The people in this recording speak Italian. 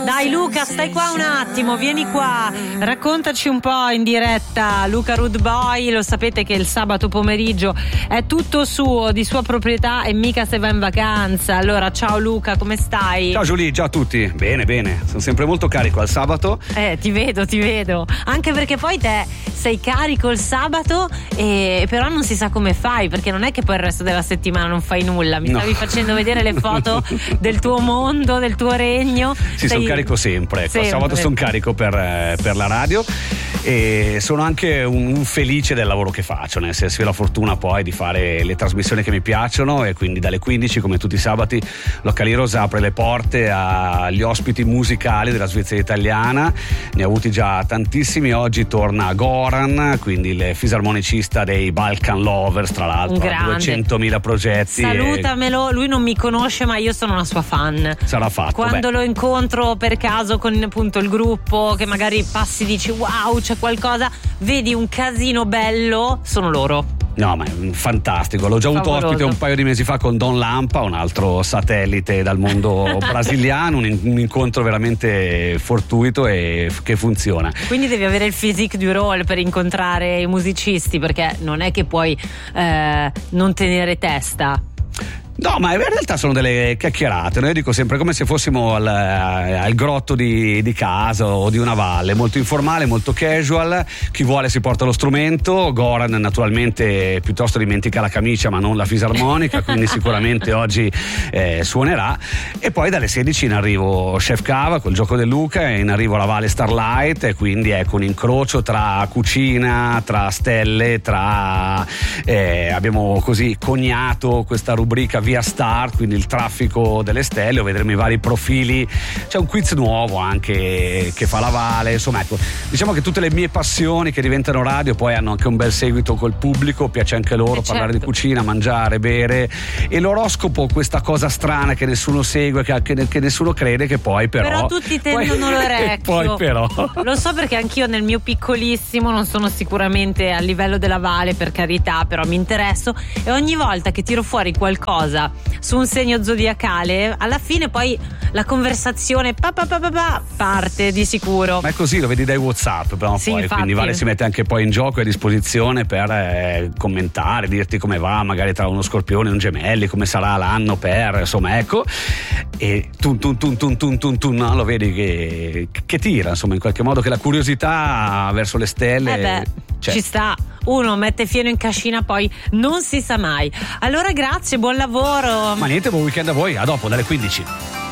Dai Luca, stai qua un attimo, vieni qua, raccontaci un po' in diretta. Luca Rude Boy, lo sapete che il sabato pomeriggio è tutto suo, di sua proprietà e mica se va in vacanza. Allora, ciao Luca, come stai? Ciao Giulia, ciao a tutti. Bene, bene, sono sempre molto carico al sabato. Ti vedo. Anche perché poi te sei carico il sabato e però non si sa come fai, perché non è che poi il resto della settimana non fai nulla. Mi stavi facendo vedere le foto del tuo mondo, del tuo regno. Sì, sono carico sempre. Il sabato sono carico per la radio e sono anche un felice del lavoro che faccio, nel senso che ho la fortuna poi di fare le trasmissioni che mi piacciono e quindi dalle 15 come tutti i sabati Local Heroes apre le porte agli ospiti musicali della Svizzera italiana. Ne ho avuti già tantissimi. Oggi torna Goran, quindi il fisarmonicista dei Balkan Lovers, tra l'altro ha 200.000 progetti. Salutamelo, lui non mi conosce ma io sono una sua fan. Sarà fatto. Quando lo incontro per caso con appunto il gruppo, che magari passi, dici wow, c'è qualcosa, vedi un casino bello, sono loro. No, ma è fantastico. L'ho già avuto ospite un paio di mesi fa con Don Lampa, un altro satellite dal mondo brasiliano, un incontro veramente fortuito e che funziona. Quindi devi avere il physique du role per incontrare i musicisti, perché non è che puoi non tenere testa. No, ma in realtà sono delle chiacchierate. Io dico sempre come se fossimo al grotto di casa o di una valle, molto informale, molto casual. Chi vuole si porta lo strumento. Goran naturalmente piuttosto dimentica la camicia ma non la fisarmonica, quindi sicuramente oggi suonerà. E poi dalle 16 in arrivo Chef Cava col gioco del Luca, e in arrivo la Valle Starlight, e quindi ecco un incrocio tra cucina, tra stelle, abbiamo così coniato questa rubrica Via Star, quindi il traffico delle stelle, o vedremo i vari profili. C'è un quiz nuovo anche che fa la Vale, insomma ecco, diciamo che tutte le mie passioni che diventano radio poi hanno anche un bel seguito col pubblico, piace anche loro parlare di cucina, mangiare, bere, e l'oroscopo, questa cosa strana che nessuno segue, che nessuno crede, che poi però tutti tendono l'orecchio. Poi però lo so, perché anch'io nel mio piccolissimo non sono sicuramente a livello della Vale, per carità, però mi interesso, e ogni volta che tiro fuori qualcosa su un segno zodiacale, alla fine poi la conversazione parte di sicuro. Ma è così, lo vedi dai WhatsApp, però sì, poi infatti. Quindi Vale si mette anche poi in gioco e a disposizione per commentare, dirti come va, magari tra uno Scorpione e un Gemelli, come sarà l'anno insomma ecco, e no, lo vedi che tira, insomma, in qualche modo, che la curiosità verso le stelle ci sta. Uno mette fieno in cascina, poi non si sa mai. Allora grazie, buon lavoro. Ma niente, buon weekend a voi, a dopo dalle 15.